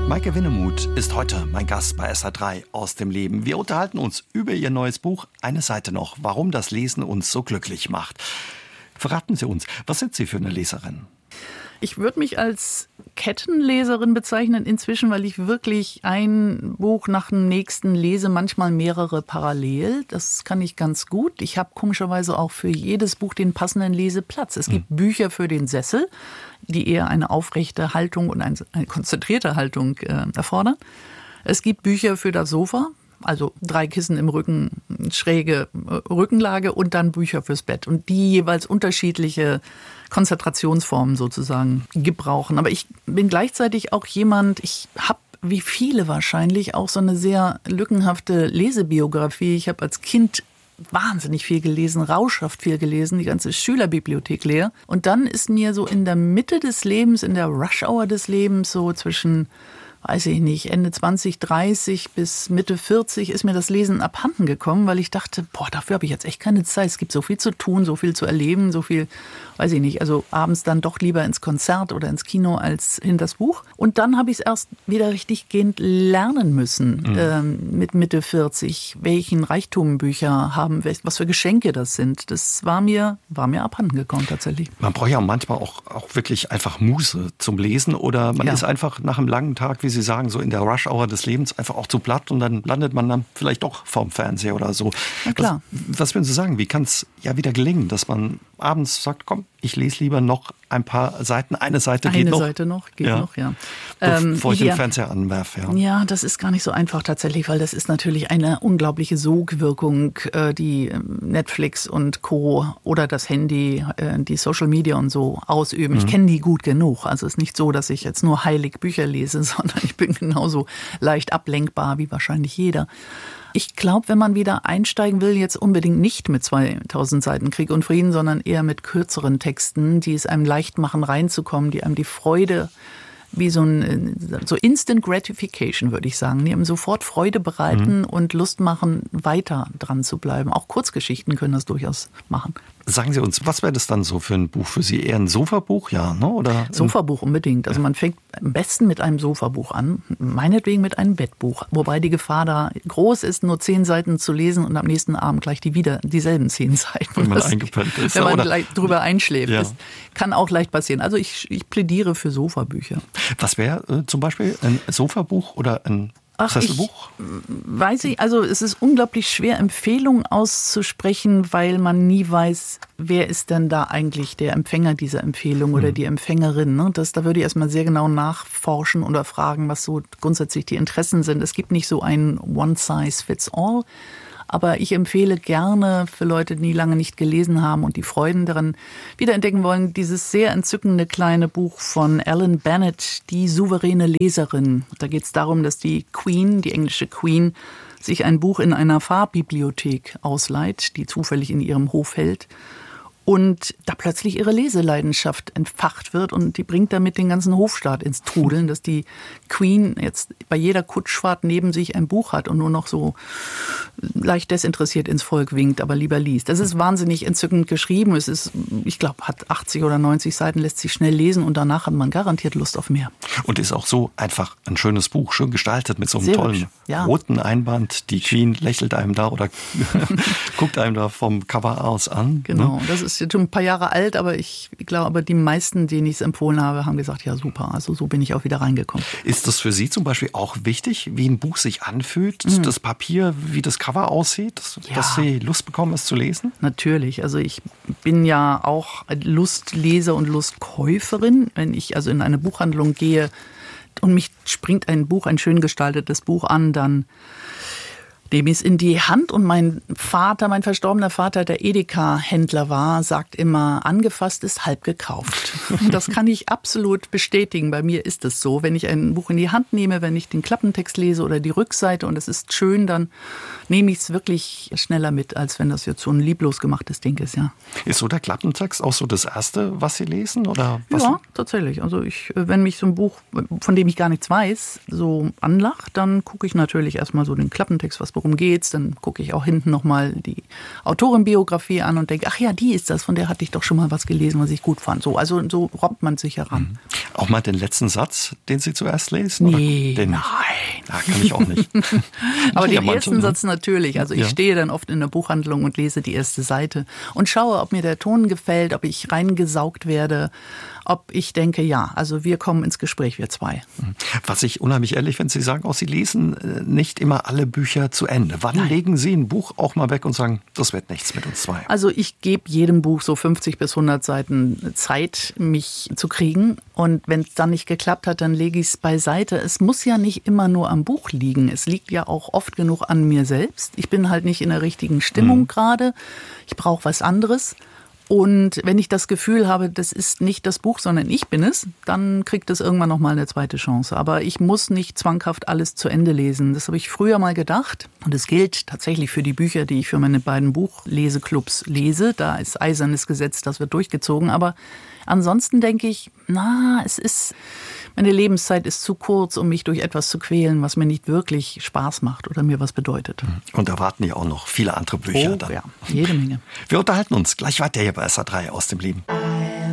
Maike Winnemuth ist heute mein Gast bei SH3 aus dem Leben. Wir unterhalten uns über ihr neues Buch Eine Seite noch, warum das Lesen uns so glücklich macht. Verraten Sie uns, was sind Sie für eine Leserin? Ich würde mich als Kettenleserin bezeichnen inzwischen, weil ich wirklich ein Buch nach dem nächsten lese, manchmal mehrere parallel. Das kann ich ganz gut. Ich habe komischerweise auch für jedes Buch den passenden Leseplatz. Es gibt Bücher für den Sessel, die eher eine aufrechte Haltung und eine konzentrierte Haltung erfordern. Es gibt Bücher für das Sofa, also 3 Kissen im Rücken, schräge Rückenlage und dann Bücher fürs Bett. Und die jeweils unterschiedliche Konzentrationsformen sozusagen gebrauchen. Aber ich bin gleichzeitig auch jemand, ich habe wie viele wahrscheinlich auch so eine sehr lückenhafte Lesebiografie. Ich habe als Kind wahnsinnig viel gelesen, rauschhaft viel gelesen, die ganze Schülerbibliothek leer. Und dann ist mir so in der Mitte des Lebens, in der Rush-Hour des Lebens, so zwischen, weiß ich nicht, Ende 20, 30 bis Mitte 40 ist mir das Lesen abhanden gekommen, weil ich dachte, dafür habe ich jetzt echt keine Zeit. Es gibt so viel zu tun, so viel zu erleben, so viel, weiß ich nicht, also abends dann doch lieber ins Konzert oder ins Kino als in das Buch. Und dann habe ich es erst wieder richtig gehend lernen müssen, mit Mitte 40, welchen Reichtum Bücher haben, was für Geschenke das sind. Das war mir abhanden gekommen tatsächlich. Man braucht ja manchmal auch wirklich einfach Muße zum Lesen oder man ist einfach nach einem langen Tag, wie Sie sagen, so in der Rush-Hour des Lebens einfach auch zu platt und dann landet man dann vielleicht doch vorm Fernseher oder so. Na klar. Was würden Sie sagen, wie kann es ja wieder gelingen, dass man abends sagt, komm, ich lese lieber noch ein paar Seiten, eine Seite geht noch. Eine Seite noch, geht noch, ja. Bevor ich den Fernseher anwerfe. Ja, das ist gar nicht so einfach tatsächlich, weil das ist natürlich eine unglaubliche Sogwirkung, die Netflix und Co. oder das Handy, die Social Media und so ausüben. Ich kenne die gut genug. Also es ist nicht so, dass ich jetzt nur heilig Bücher lese, sondern ich bin genauso leicht ablenkbar wie wahrscheinlich jeder. Ich glaube, wenn man wieder einsteigen will, jetzt unbedingt nicht mit 2000 Seiten Krieg und Frieden, sondern eher mit kürzeren Texten, die es einem leicht machen, reinzukommen, die einem die Freude, wie so Instant Gratification, würde ich sagen, die einem sofort Freude bereiten und Lust machen, weiter dran zu bleiben. Auch Kurzgeschichten können das durchaus machen. Sagen Sie uns, was wäre das dann so für ein Buch für Sie? Eher ein Sofabuch, ja, ne? Oder Sofabuch unbedingt. Also man fängt am besten mit einem Sofabuch an, meinetwegen mit einem Bettbuch. Wobei die Gefahr da groß ist, nur 10 Seiten zu lesen und am nächsten Abend gleich dieselben 10 Seiten. Wenn man eingepennt ist. Wenn man gleich drüber einschläft. Ja. Das kann auch leicht passieren. Also ich plädiere für Sofabücher. Was wäre zum Beispiel ein Sofabuch oder ein Sesselbuch? Weiß ich, also es ist unglaublich schwer, Empfehlungen auszusprechen, weil man nie weiß, wer ist denn da eigentlich der Empfänger dieser Empfehlung oder die Empfängerin. Ne? Da würde ich erstmal sehr genau nachforschen oder fragen, was so grundsätzlich die Interessen sind. Es gibt nicht so ein One-Size-Fits-All. Aber ich empfehle gerne für Leute, die lange nicht gelesen haben und die Freuden darin wiederentdecken wollen, dieses sehr entzückende kleine Buch von Alan Bennett, Die souveräne Leserin. Da geht es darum, dass die Queen, die englische Queen, sich ein Buch in einer Pfarrbibliothek ausleiht, die zufällig in ihrem Hof hält. Und da plötzlich ihre Leseleidenschaft entfacht wird und die bringt damit den ganzen Hofstaat ins Trudeln, dass die Queen jetzt bei jeder Kutschfahrt neben sich ein Buch hat und nur noch so leicht desinteressiert ins Volk winkt, aber lieber liest. Das ist wahnsinnig entzückend geschrieben. Es ist, ich glaube, hat 80 oder 90 Seiten, lässt sich schnell lesen und danach hat man garantiert Lust auf mehr. Und ist auch so einfach ein schönes Buch, schön gestaltet mit so einem sehr tollen roten Einband. Die Queen lächelt einem da oder guckt einem da vom Cover aus an. Genau, ne? das ist jetzt schon ein paar Jahre alt, aber ich glaube, die meisten, denen ich es empfohlen habe, haben gesagt, ja super, also so bin ich auch wieder reingekommen. Ist das für Sie zum Beispiel auch wichtig, wie ein Buch sich anfühlt, das Papier, wie das Cover aussieht, dass Sie Lust bekommen, es zu lesen? Natürlich, also ich bin ja auch Lustleser und Lustkäuferin. Wenn ich also in eine Buchhandlung gehe und mich springt ein Buch, ein schön gestaltetes Buch an, dann nehme ich es in die Hand und mein verstorbener Vater, der Edeka-Händler war, sagt immer, angefasst ist halb gekauft. Das kann ich absolut bestätigen. Bei mir ist es so. Wenn ich ein Buch in die Hand nehme, wenn ich den Klappentext lese oder die Rückseite und es ist schön, dann nehme ich es wirklich schneller mit, als wenn das jetzt so ein lieblos gemachtes Ding ist, ja. Ist so der Klappentext auch so das Erste, was Sie lesen? Oder was? Ja, tatsächlich. Also wenn mich so ein Buch, von dem ich gar nichts weiß, so anlacht, dann gucke ich natürlich erstmal so den Klappentext, was fragst, worum geht's, dann gucke ich auch hinten nochmal die Autorenbiografie an und denke, ach ja, die ist das, von der hatte ich doch schon mal was gelesen, was ich gut fand. So robbt man sich heran. Auch mal den letzten Satz, den Sie zuerst lesen? Nee, nein. Ja, kann ich auch nicht. Aber den ersten Satz natürlich. Also ich stehe dann oft in der Buchhandlung und lese die erste Seite und schaue, ob mir der Ton gefällt, ob ich reingesaugt werde, ob ich denke, ja, also wir kommen ins Gespräch, wir zwei. Was ich unheimlich ehrlich finde, Sie sagen auch, Sie lesen nicht immer alle Bücher zu Ende. Wann legen Sie ein Buch auch mal weg und sagen, das wird nichts mit uns zwei? Also ich gebe jedem Buch so 50 bis 100 Seiten Zeit, mich zu kriegen. Und wenn es dann nicht geklappt hat, dann lege ich es beiseite. Es muss ja nicht immer nur am Buch liegen. Es liegt ja auch oft genug an mir selbst. Ich bin halt nicht in der richtigen Stimmung gerade. Ich brauche was anderes. Und wenn ich das Gefühl habe, das ist nicht das Buch, sondern ich bin es, dann kriegt es irgendwann nochmal eine zweite Chance. Aber ich muss nicht zwanghaft alles zu Ende lesen. Das habe ich früher mal gedacht. Und es gilt tatsächlich für die Bücher, die ich für meine beiden Buchleseklubs lese. Da ist eisernes Gesetz, das wird durchgezogen. Aber ansonsten denke ich, meine Lebenszeit ist zu kurz, um mich durch etwas zu quälen, was mir nicht wirklich Spaß macht oder mir was bedeutet. Und erwarten ja auch noch viele andere Bücher. Ja, jede Menge. Wir unterhalten uns gleich weiter hier bei SA3 aus dem Leben.